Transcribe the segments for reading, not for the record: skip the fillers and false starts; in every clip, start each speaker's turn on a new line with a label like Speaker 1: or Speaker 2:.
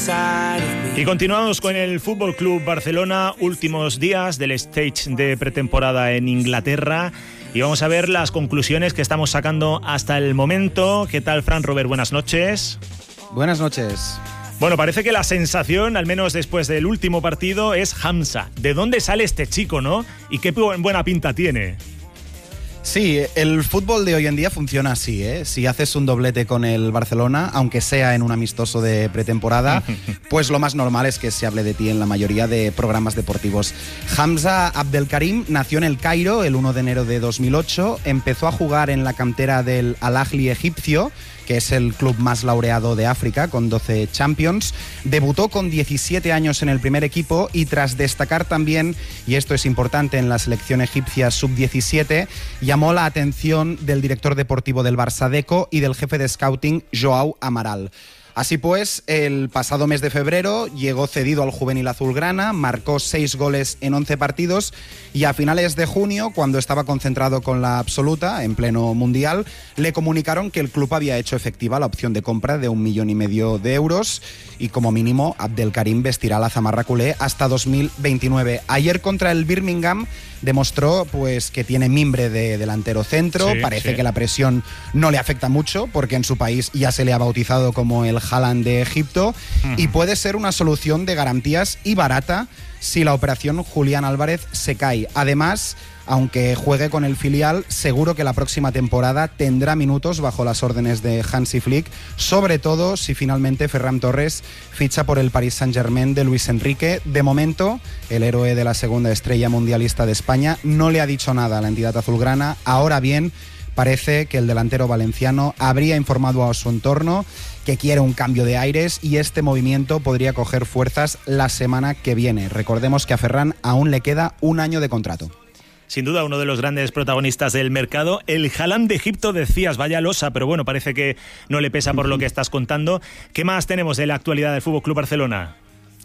Speaker 1: Y continuamos con el Fútbol Club Barcelona, últimos días del stage de pretemporada en Inglaterra. Y vamos a ver las conclusiones que estamos sacando hasta el momento. ¿Qué tal, Fran Robert? Buenas noches.
Speaker 2: Buenas noches.
Speaker 1: Bueno, parece que la sensación, al menos después del último partido, es Hamza. ¿De dónde sale este chico, no? Y qué buena pinta tiene.
Speaker 2: Sí, el fútbol de hoy en día funciona así, ¿eh? Si haces un doblete con el Barcelona, aunque sea en un amistoso de pretemporada, pues lo más normal es que se hable de ti en la mayoría de programas deportivos. Hamza Abdelkarim nació en El Cairo el 1 de enero de 2008, empezó a jugar en la cantera del Al Ahly egipcio, que es el club más laureado de África, con 12 Champions. Debutó con 17 años en el primer equipo y tras destacar también, y esto es importante, en la selección egipcia sub-17, llamó la atención del director deportivo del Barça Deco y del jefe de scouting Joao Amaral. Así pues, el pasado mes de febrero llegó cedido al juvenil azulgrana, marcó 6 goles en 11 partidos y a finales de junio, cuando estaba concentrado con la absoluta, en pleno mundial, le comunicaron que el club había hecho efectiva la opción de compra de 1,5 millones de euros y como mínimo Abdelkarim vestirá la zamarra culé hasta 2029. Ayer contra el Birmingham demostró pues que tiene mimbre de delantero centro, parece que la presión no le afecta mucho porque en su país ya se le ha bautizado como el Haaland de Egipto y puede ser una solución de garantías y barata si la operación Julián Álvarez se cae. Además, aunque juegue con el filial, seguro que la próxima temporada tendrá minutos bajo las órdenes de Hansi Flick, sobre todo si finalmente Ferran Torres ficha por el Paris Saint-Germain de Luis Enrique. De momento, el héroe de la segunda estrella mundialista de España no le ha dicho nada a la entidad azulgrana. Ahora bien, parece que el delantero valenciano habría informado a su entorno que quiere un cambio de aires y este movimiento podría coger fuerzas la semana que viene. Recordemos que a Ferran aún le queda 1 año de contrato.
Speaker 1: Sin duda, uno de los grandes protagonistas del mercado. El Haaland de Egipto, decías, vaya losa, pero bueno, parece que no le pesa por lo que estás contando. ¿Qué más tenemos de la actualidad del Fútbol Club Barcelona?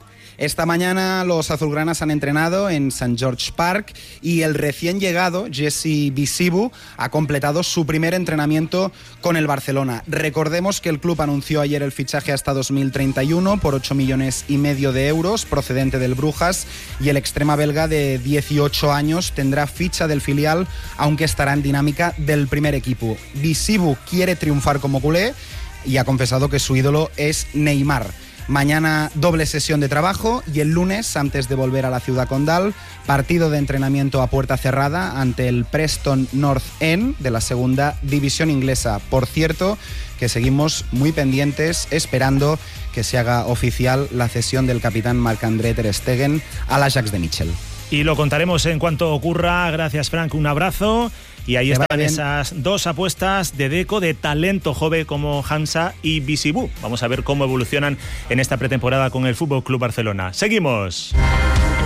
Speaker 2: Esta mañana los azulgranas han entrenado en St. George Park y el recién llegado Jesse Bisibu ha completado su primer entrenamiento con el Barcelona. Recordemos que el club anunció ayer el fichaje hasta 2031 por 8,5 millones de euros procedente del Brujas y el extrema belga de 18 años tendrá ficha del filial, aunque estará en dinámica del primer equipo. Bisibu quiere triunfar como culé y ha confesado que su ídolo es Neymar. Mañana doble sesión de trabajo y el lunes, antes de volver a la ciudad condal, partido de entrenamiento a puerta cerrada ante el Preston North End de la segunda división inglesa. Por cierto, que seguimos muy pendientes esperando que se haga oficial la cesión del capitán Marc-André ter Stegen al Ajax de Mitchell.
Speaker 1: Y lo contaremos en cuanto ocurra. Gracias, Frank, un abrazo. Y ahí están esas 2 apuestas de Deco, de talento joven como Hamza y Bisibu. Vamos a ver cómo evolucionan en esta pretemporada con el Fútbol Club Barcelona. Seguimos.